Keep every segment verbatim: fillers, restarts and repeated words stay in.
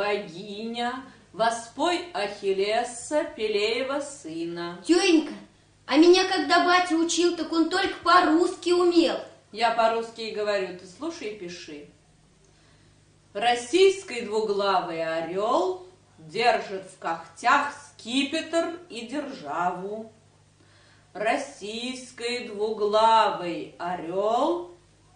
богиня, воспой Ахиллеса, Пелеева сына. Тёенька, а меня когда батя учил, так он только по-русски умел. Я по-русски и говорю, ты слушай и пиши. Российский двуглавый орел держит в когтях скипетр и державу. Российский двуглавый орел...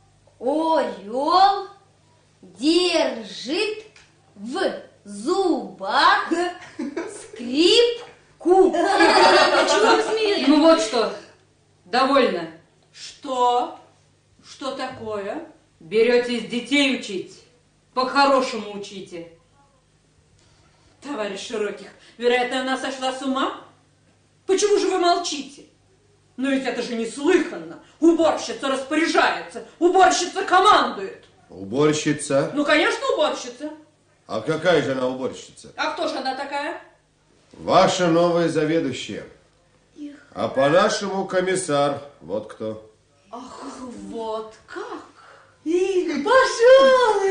Орел держит в зубах скрипку. Чего вы смеетесь? Ну вот что, довольно. Что? Что такое? Беретесь детей учить, по-хорошему учите. Товарищ Широких, вероятно, она сошла с ума? Почему же вы молчите? Но ведь это же неслыханно. Уборщица распоряжается, уборщица командует. Уборщица? Ну, конечно, уборщица. А какая же она уборщица? А кто же она такая? Ваша новая заведующая. А по-нашему комиссар. Вот кто. Ах, вот как? Их, пошел!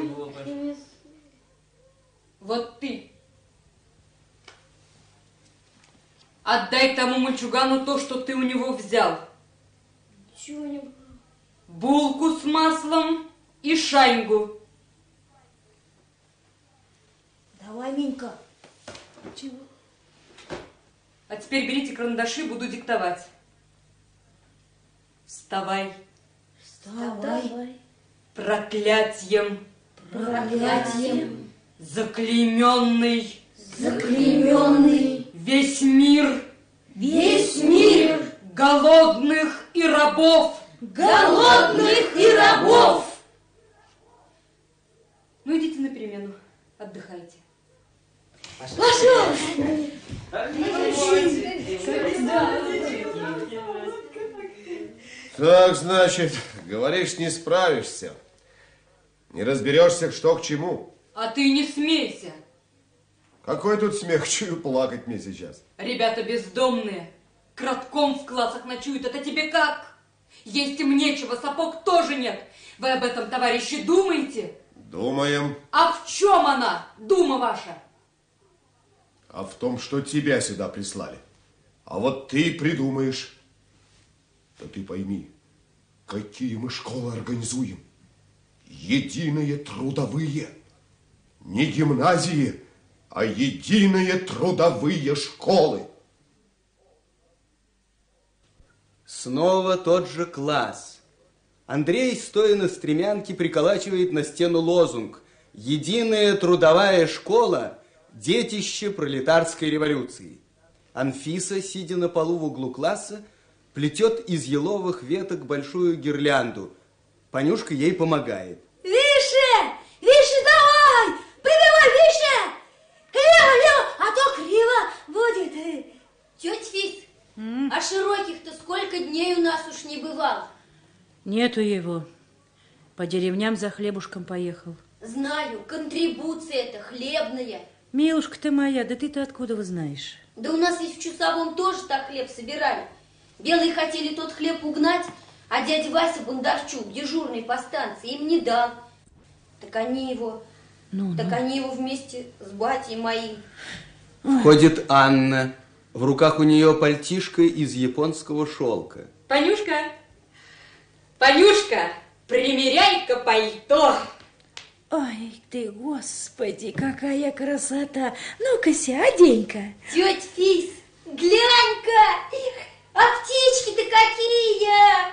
Вот ты. Отдай тому мальчугану то, что ты у него взял. Чего не... Булку с маслом и шаньгу. Давай, Минька. Чего? А теперь берите карандаши, буду диктовать. Вставай. Вставай. Проклятьем. Проклятием. Заклейменный. Заклейменный. Весь мир. Весь мир. Голодных и рабов. Голодных и рабов. Ну, идите на перемену. Отдыхайте. Пошел. Так, значит, говоришь, не справишься. Не разберешься, что к чему. А ты не смейся. Какой тут смех, чую, плакать мне сейчас. Ребята бездомные, кратком в классах ночуют. Это тебе как? Есть им нечего, сапог тоже нет. Вы об этом, товарищи, думаете? Думаем. А в чем она, дума ваша? А в том, что тебя сюда прислали. А вот ты придумаешь. Да ты пойми, какие мы школы организуем. Единые трудовые. Не гимназии, а единые трудовые школы. Снова тот же класс. Андрей, стоя на стремянке, приколачивает на стену лозунг: «Единая трудовая школа – детище пролетарской революции». Анфиса, сидя на полу в углу класса, плетет из еловых веток большую гирлянду. Панюшка ей помогает. Выше! Выше давай! Прибивай выше! Лево, лево, а то криво будет. Тетя Фис, М? а Широких-то сколько дней у нас уж не бывал? Нету его. По деревням за хлебушком поехал. Знаю, контрибуция-то хлебная. Милушка ты моя, да ты-то откуда вы знаешь? Да у нас ведь в Чусовом тоже так хлеб собирали. Белые хотели тот хлеб угнать, а дядя Вася Бондарчук, дежурный по станции, им не дал. Так они его, Ну, так ну. они его вместе с батей моим. Входит Анна. В руках у нее пальтишко из японского шелка. Панюшка, Панюшка, примеряй-ка пальто. Ой ты, господи, какая красота! Ну-ка, одень-ка. Тетя Фис, глянь-ка, а птички-то какие!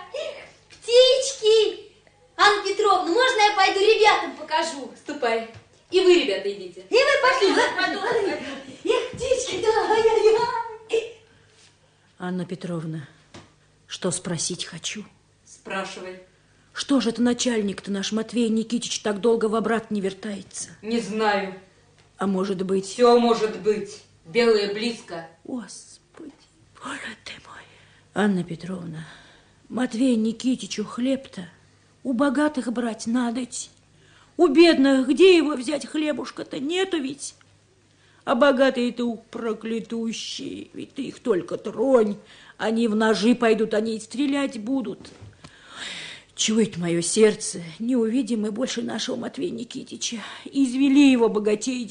Птички! Анна Петровна, можно я пойду ребятам покажу? Ступай. И вы, ребята, идите. И вы пошли. Эх, птички, да, ай-яй-яй. Анна Петровна, что спросить хочу? Спрашивай. Что же это начальник-то наш Матвей Никитич так долго в обрат не вертается? Не знаю. А может быть... Все может быть. Белое близко. Господи, боже ты мой. Анна Петровна, Матвей Никитичу хлеб-то у богатых брать надоть. У бедных где его взять хлебушка-то? Нету ведь. А богатые-то у проклятущие. Ведь ты их только тронь. Они в ножи пойдут, они и стрелять будут. Чует мое сердце, не увидим мы больше нашего Матвея Никитича. Извели его богатей